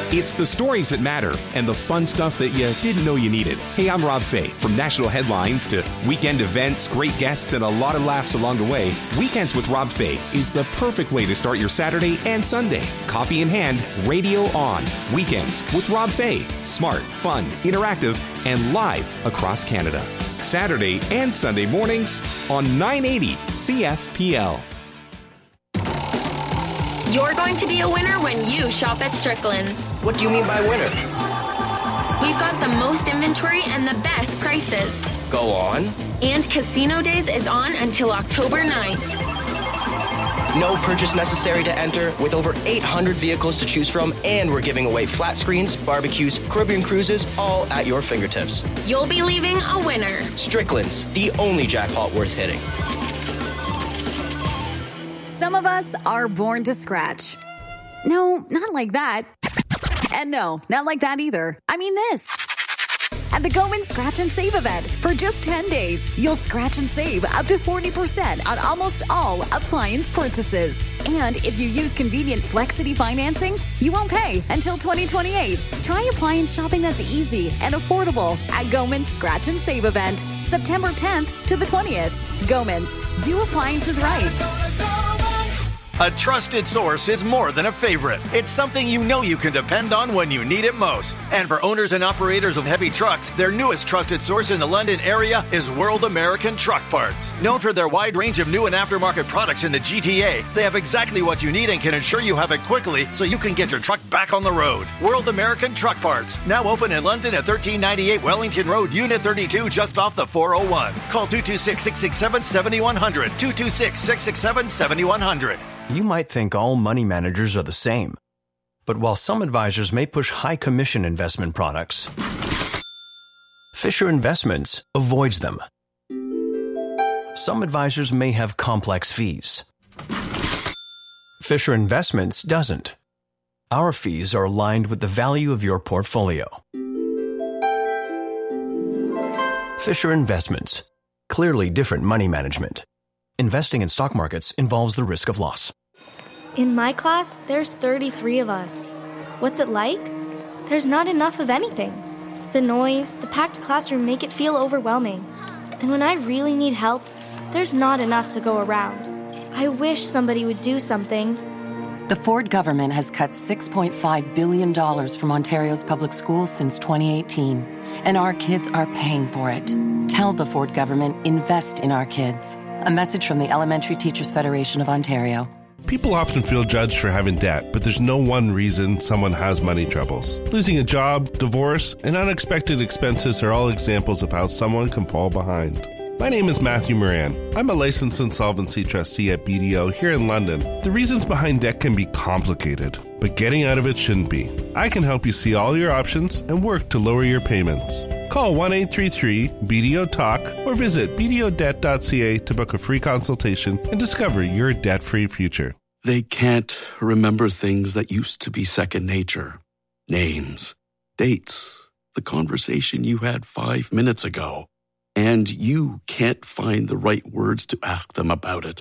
It's the stories that matter and the fun stuff that you didn't know you needed. Hey, I'm Rob Fay. From national headlines to weekend events, great guests, and a lot of laughs along the way, Weekends with Rob Fay is the perfect way to start your Saturday and Sunday. Coffee in hand, radio on. Weekends with Rob Fay. Smart, fun, interactive, and live across Canada. Saturday and Sunday mornings on 980 CFPL. You're going to be a winner when you shop at Strickland's. What do you mean by winner? We've got the most inventory and the best prices. Go on. And Casino Days is on until October 9th. No purchase necessary to enter, with over 800 vehicles to choose from, and we're giving away flat screens, barbecues, Caribbean cruises, all at your fingertips. You'll be leaving a winner. Strickland's, the only jackpot worth hitting. Some of us are born to scratch. No, not like that. And no, not like that either. I mean this. At the Goman Scratch and Save event, for just 10 days, you'll scratch and save up to 40% on almost all appliance purchases. And if you use convenient Flexity financing, you won't pay until 2028. Try appliance shopping that's easy and affordable at Goman's Scratch and Save event, September 10th to the 20th. Goman's, do appliances right. A trusted source is more than a favorite. It's something you know you can depend on when you need it most. And for owners and operators of heavy trucks, their newest trusted source in the London area is World American Truck Parts. Known for their wide range of new and aftermarket products in the GTA, they have exactly what you need and can ensure you have it quickly so you can get your truck back on the road. World American Truck Parts, now open in London at 1398 Wellington Road, Unit 32, just off the 401. Call 226-667-7100, 226-667-7100. You might think all money managers are the same. But while some advisors may push high commission investment products, Fisher Investments avoids them. Some advisors may have complex fees. Fisher Investments doesn't. Our fees are aligned with the value of your portfolio. Fisher Investments. Clearly different money management. Investing in stock markets involves the risk of loss. In my class, there's 33 of us. What's it like? There's not enough of anything. The noise, the packed classroom make it feel overwhelming. And when I really need help, there's not enough to go around. I wish somebody would do something. The Ford government has cut $6.5 billion from Ontario's public schools since 2018, and our kids are paying for it. Tell the Ford government, invest in our kids. A message from the Elementary Teachers Federation of Ontario. People often feel judged for having debt, but there's no one reason someone has money troubles. Losing a job, divorce, and unexpected expenses are all examples of how someone can fall behind. My name is Matthew Moran. I'm a licensed insolvency trustee at BDO here in London. The reasons behind debt can be complicated, but getting out of it shouldn't be. I can help you see all your options and work to lower your payments. Call 1-833-BDO-TALK or visit bdodebt.ca to book a free consultation and discover your debt-free future. They can't remember things that used to be second nature. Names, dates, the conversation you had 5 minutes ago. And you can't find the right words to ask them about it.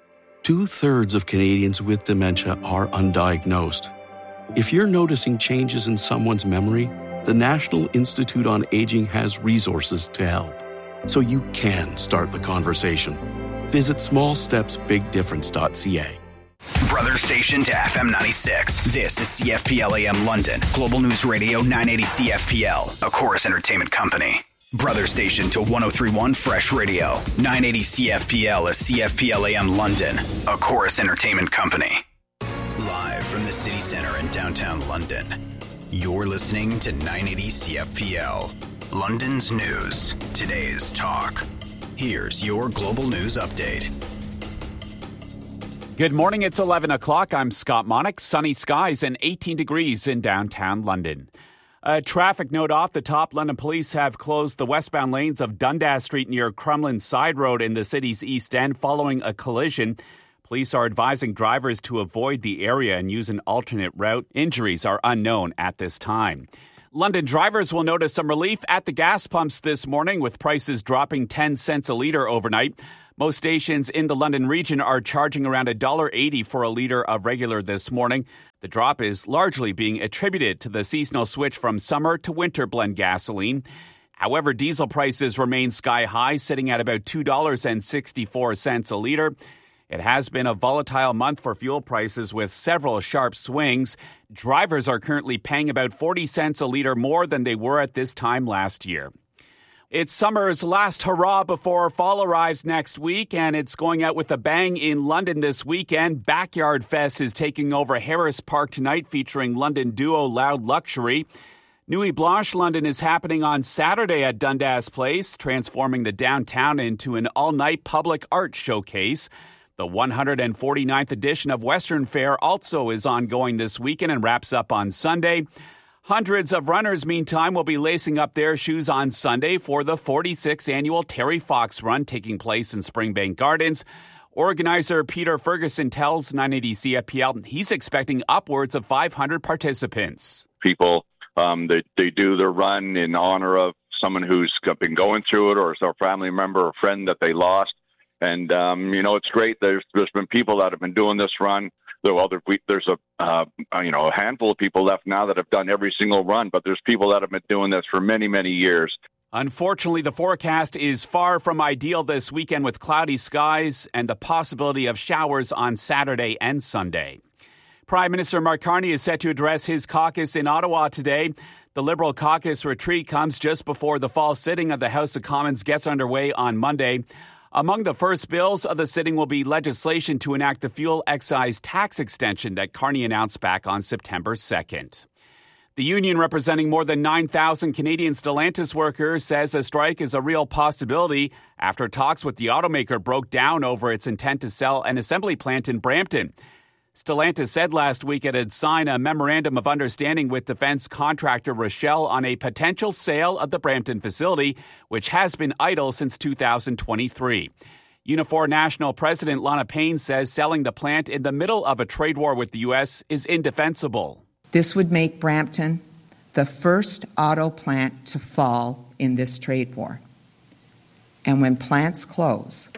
2/3 of Canadians with dementia are undiagnosed. If you're noticing changes in someone's memory, the National Institute on Aging has resources to help, so you can start the conversation. Visit smallstepsbigdifference.ca. Brother station to FM 96. This is CFPL AM London. Global News Radio 980 CFPL, a Chorus Entertainment company. Brother station to 1031 Fresh Radio. 980 CFPL is CFPL AM London, a Chorus Entertainment company. Live from the city center in downtown London. You're listening to 980 CFPL, London's news, today's talk. Here's your global news update. Good morning, it's 11 o'clock. I'm Scott Monick. Sunny skies and 18 degrees in downtown London. A traffic note off the top. London police have closed the westbound lanes of Dundas Street near Crumlin Side Road in the city's East End following a collision. Police are advising drivers to avoid the area and use an alternate route. Injuries are unknown at this time. London drivers will notice some relief at the gas pumps this morning with prices dropping 10 cents a litre overnight. Most stations in the London region are charging around $1.80 for a litre of regular this morning. The drop is largely being attributed to the seasonal switch from summer to winter blend gasoline. However, diesel prices remain sky high, sitting at about $2.64 a litre. It has been a volatile month for fuel prices with several sharp swings. Drivers are currently paying about 40 cents a litre more than they were at this time last year. It's summer's last hurrah before fall arrives next week, and it's going out with a bang in London this weekend. Backyard Fest is taking over Harris Park tonight, featuring London duo Loud Luxury. Nuit Blanche London is happening on Saturday at Dundas Place, transforming the downtown into an all-night public art showcase. The 149th edition of Western Fair also is ongoing this weekend and wraps up on Sunday. Hundreds of runners, meantime, will be lacing up their shoes on Sunday for the 46th annual Terry Fox Run taking place in Springbank Gardens. Organizer Peter Ferguson tells 980 CFPL he's expecting upwards of 500 participants. People, they do the run in honor of someone who's been going through it, or a family member or friend that they lost. And, it's great. There's been people that have been doing this run. There's a handful of people left now that have done every single run, but there's people that have been doing this for many, many years. Unfortunately, the forecast is far from ideal this weekend with cloudy skies and the possibility of showers on Saturday and Sunday. Prime Minister Mark Carney is set to address his caucus in Ottawa today. The Liberal caucus retreat comes just before the fall sitting of the House of Commons gets underway on Monday. Among the first bills of the sitting will be legislation to enact the fuel excise tax extension that Carney announced back on September 2nd. The union representing more than 9,000 Canadian Stellantis workers says a strike is a real possibility after talks with the automaker broke down over its intent to sell an assembly plant in Brampton. Stellantis said last week it had signed a memorandum of understanding with defense contractor Rochelle on a potential sale of the Brampton facility, which has been idle since 2023. Unifor National President Lana Payne says selling the plant in the middle of a trade war with the U.S. is indefensible. This would make Brampton the first auto plant to fall in this trade war. And when plants close,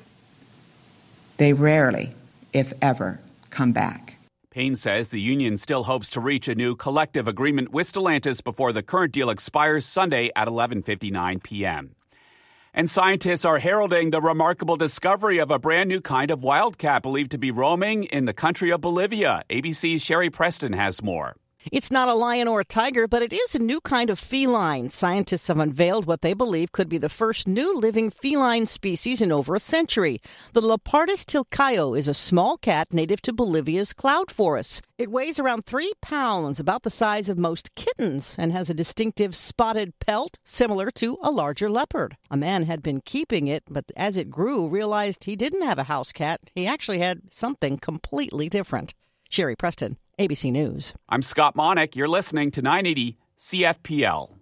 they rarely, if ever, come back. Payne says the union still hopes to reach a new collective agreement with Stellantis before the current deal expires Sunday at 11:59 p.m. And scientists are heralding the remarkable discovery of a brand new kind of wildcat believed to be roaming in the country of Bolivia. ABC's Sherry Preston has more. It's not a lion or a tiger, but it is a new kind of feline. Scientists have unveiled what they believe could be the first new living feline species in over a century. The Leopardus tilcaio is a small cat native to Bolivia's cloud forests. It weighs around 3 pounds, about the size of most kittens, and has a distinctive spotted pelt similar to a larger leopard. A man had been keeping it, but as it grew, realized he didn't have a house cat. He actually had something completely different. Sherry Preston, ABC News. I'm Scott Monick. You're listening to 980 CFPL.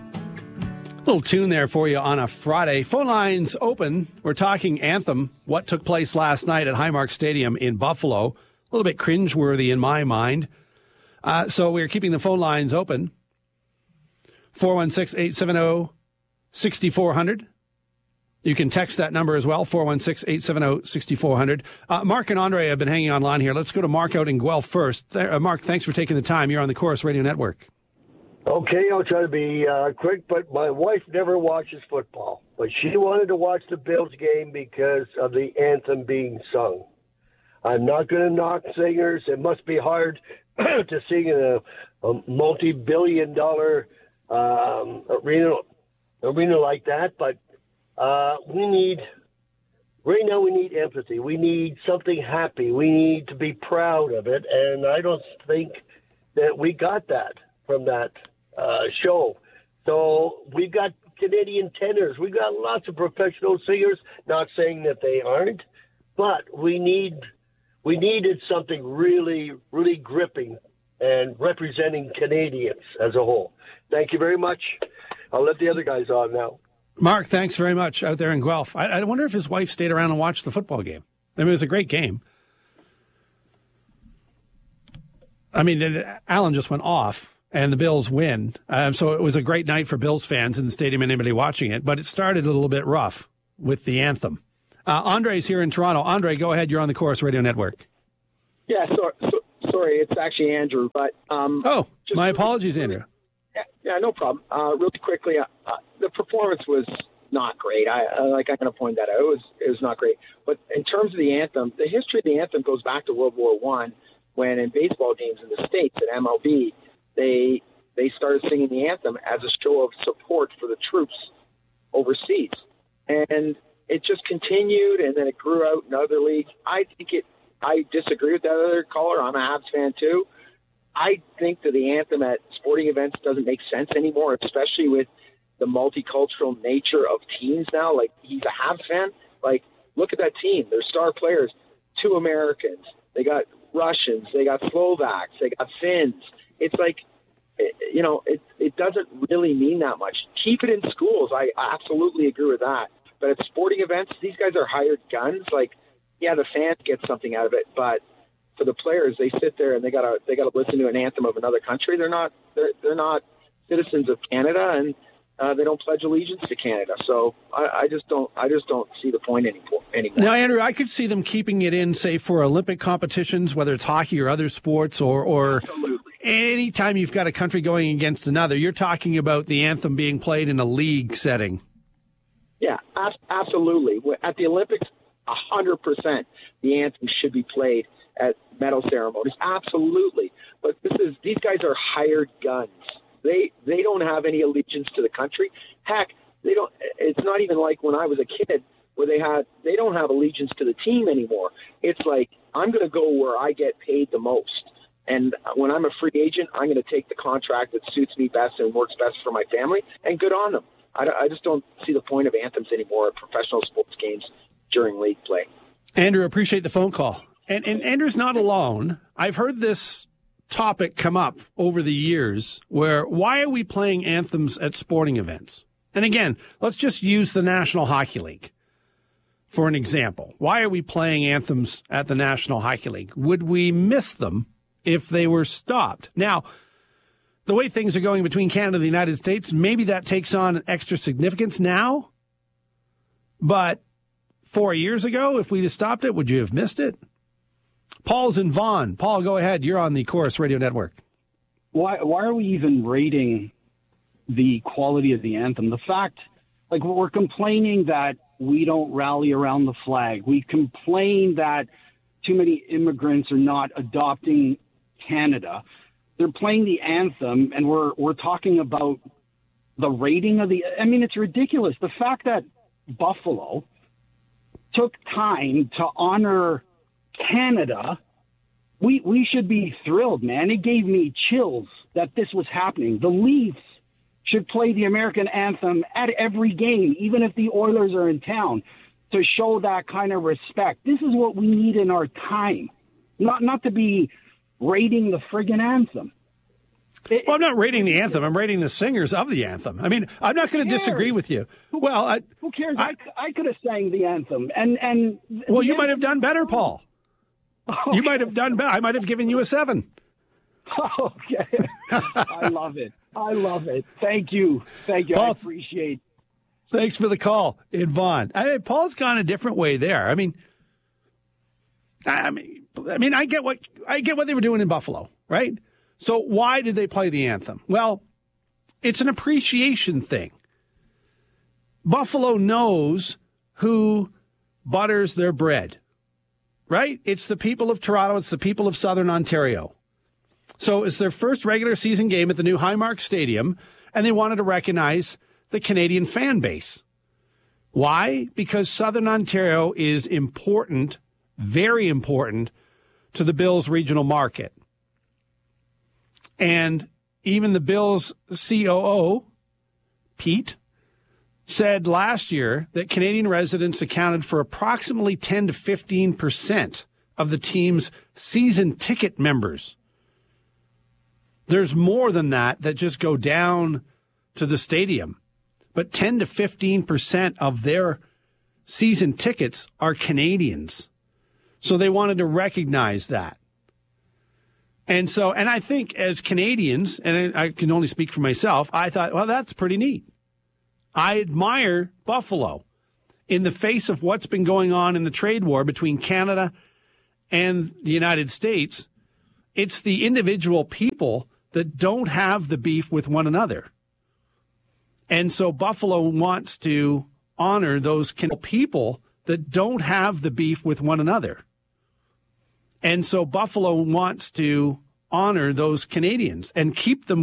Little tune there for you on a Friday. Phone lines open. We're talking Anthem, what took place last night at Highmark Stadium in Buffalo. A little bit cringeworthy in my mind. So we're keeping the phone lines open. 416-870-6400. You can text that number as well, 416-870-6400. Mark and Andre have been hanging online here. Let's go to Mark out in Guelph first. Mark, thanks for taking the time. You're on the Chorus Radio Network. Okay, I'll try to be quick, but my wife never watches football. But she wanted to watch the Bills game because of the anthem being sung. I'm not going to knock singers. It must be hard to sing in a multi-billion-dollar arena like that, but right now we need empathy. We need something happy. We need to be proud of it. And I don't think that we got that from that show. So we've got Canadian tenors. We've got lots of professional singers, not saying that they aren't, but we needed something really, really gripping and representing Canadians as a whole. Thank you very much. I'll let the other guys on now. Mark, thanks very much out there in Guelph. I wonder if his wife stayed around and watched the football game. I mean, it was a great game. I mean, Allen just went off, and the Bills win. So it was a great night for Bills fans in the stadium and anybody watching it. But it started a little bit rough with the anthem. Andre's here in Toronto. Andre, go ahead. You're on the Chorus Radio Network. Yeah, sorry, it's actually Andrew. But my apologies, Andrew. Yeah, no problem. Really quickly, the performance was not great. I'm going to point that out. It was not great. But in terms of the anthem, the history of the anthem goes back to World War I, when in baseball games in the States at MLB, they started singing the anthem as a show of support for the troops overseas. And it just continued, and then it grew out in other leagues. I disagree with that other caller. I'm a Habs fan too. I think that the anthem at sporting events doesn't make sense anymore, especially with the multicultural nature of teams now. Like, he's a Habs fan. Like, look at that team. Their star players, 2 Americans. They got Russians. They got Slovaks. They got Finns. It's like, it doesn't really mean that much. Keep it in schools. I absolutely agree with that. But at sporting events, these guys are hired guns. Like, yeah, the fans get something out of it, but for the players, they sit there and they gotta listen to an anthem of another country. They're not citizens of Canada, and they don't pledge allegiance to Canada. So I just don't see the point anymore. Now, Andrew, I could see them keeping it in, say, for Olympic competitions, whether it's hockey or other sports, or any time you've got a country going against another. You're talking about the anthem being played in a league setting. Yeah, absolutely. At the Olympics, 100%, the anthem should be played at medal ceremonies. Absolutely. But these guys are hired guns. They don't have any allegiance to the country. Heck, they don't. It's not even like when I was a kid where they don't have allegiance to the team anymore. It's like, I'm going to go where I get paid the most. And when I'm a free agent, I'm going to take the contract that suits me best and works best for my family, and good on them. I just don't see the point of anthems anymore at professional sports games during league play. Andrew, appreciate the phone call. And Andrew's not alone. I've heard this topic come up over the years where, why are we playing anthems at sporting events? And again, let's just use the National Hockey League for an example. Why are we playing anthems at the National Hockey League? Would we miss them if they were stopped? Now, the way things are going between Canada and the United States, maybe that takes on extra significance now. But 4 years ago, if we'd have stopped it, would you have missed it? Paul's in Vaughan. Paul, go ahead. You're on the Chorus Radio Network. Why are we even rating the quality of the anthem? The fact, like, we're complaining that we don't rally around the flag. We complain that too many immigrants are not adopting Canada. They're playing the anthem, and we're talking about the rating of the. I mean, it's ridiculous. The fact that Buffalo took time to honor Canada, we should be thrilled, man. It gave me chills that this was happening. The Leafs should play the American anthem at every game, even if the Oilers are in town, to show that kind of respect. This is what we need in our time, not to be rating the friggin' anthem. Well, I'm not rating the anthem. I'm rating the singers of the anthem. I mean, I'm not going to disagree with you. Well, who cares? I could have sang the anthem, and well, you might have done better, Paul. Okay. You might have done better. I might have given you a 7. Okay, I love it. Thank you. Paul, I appreciate. Thanks for the call in Vaughan. Paul's gone a different way there. I mean, I get what they were doing in Buffalo, right? So why did they play the anthem? Well, it's an appreciation thing. Buffalo knows who butters their bread, right? It's the people of Toronto. It's the people of Southern Ontario. So it's their first regular season game at the new Highmark Stadium, and they wanted to recognize the Canadian fan base. Why? Because Southern Ontario is important, very important, to the Bills regional market. And even the Bills COO, Pete, said last year that Canadian residents accounted for approximately 10 to 15% of the team's season ticket members. There's more than that just go down to the stadium. But 10 to 15% of their season tickets are Canadians. So they wanted to recognize that. And I think as Canadians, and I can only speak for myself, I thought, well, that's pretty neat. I admire Buffalo. in the face of what's been going on in the trade war between Canada and the United States, it's the individual people that don't have the beef with one another. And so Buffalo wants to honor those people that don't have the beef with one another. And so Buffalo wants to honor those Canadians and keep them